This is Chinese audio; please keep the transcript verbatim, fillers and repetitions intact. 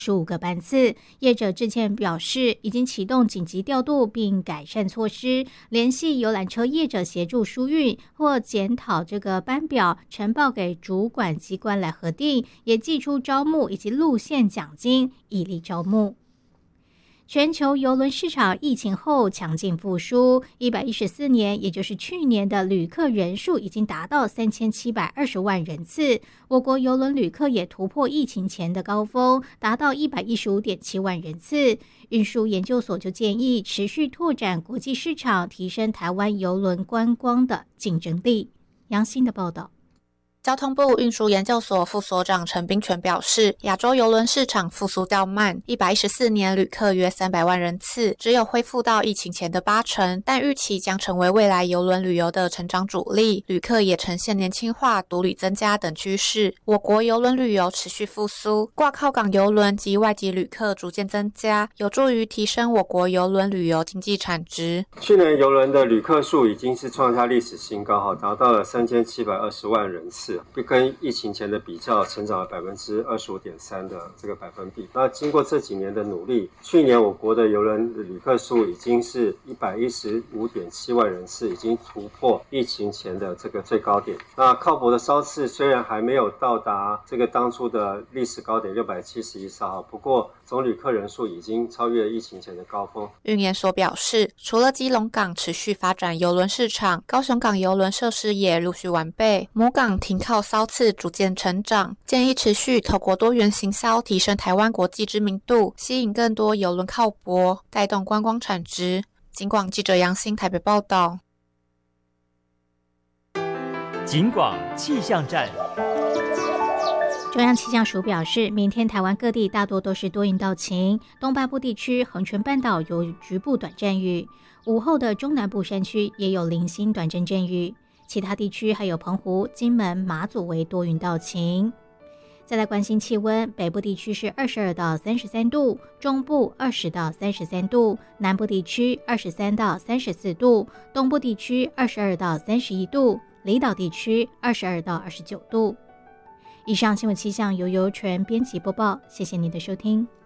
十五个班次。业者致歉表示，已经启动紧急调度并改善措施，联系游览车业者协助疏运或检讨这个班表，呈报给主管机关来核定，也寄出招募以及路线奖金，以利招募。全球邮轮市场疫情后强劲复苏，一百一十四年，也就是去年的旅客人数已经达到三千七百二十万人次。我国邮轮旅客也突破疫情前的高峰，达到一百一十五点七万人次。运输研究所就建议持续拓展国际市场，提升台湾邮轮观光的竞争力。杨欣的报道。 交通部运输研究所副所长陈冰泉表示，亚洲邮轮市场复苏较慢，一百一十四年旅客约三百万人次，只有恢复到疫情前的八成，但预期将成为未来邮轮旅游的成长主力，旅客也呈现年轻化、独旅增加等趋势。我国邮轮旅游持续复苏，挂靠港邮轮及外籍旅客逐渐增加，有助于提升我国邮轮旅游经济产值。 去年邮轮的旅客数已经是创下历史新高，达到了三千七百二十万人次，跟疫情前的比较成长了 百分之二十五点三 的这个百分比。那经过这几年的努力，去年我国的邮轮旅客数已经是一百一十五点七万人次，已经突破疫情前的这个最高点。那靠泊的艘次虽然还没有到达这个当初的历史高点六百七十一艘，不过总旅客人数已经超越疫情前的高峰。 运研所表示，除了基隆港持续发展邮轮市场，高雄港邮轮设施也陆续完备，母港停靠艘次逐渐成长，建议持续透过多元行销提升台湾国际知名度，吸引更多邮轮靠泊，带动观光产值。警广记者杨欣台北报道。 警广气象站。 中央气象署表示，明天台湾各地大多都是多云到晴，东半部地区、恒春半岛有局部短暂雨，午后的中南部山区也有零星短暂阵雨，其他地区还有澎湖、金门、马祖为多云到晴。再来关心气温，北部地区是二十二到三十三度，中部二十到三十三度，南部地区二十三到三十四度，东部地区二十二到三十一度，离岛地区二十二到二十九度。以上新闻气象由邮传编辑播报，谢谢您的收听。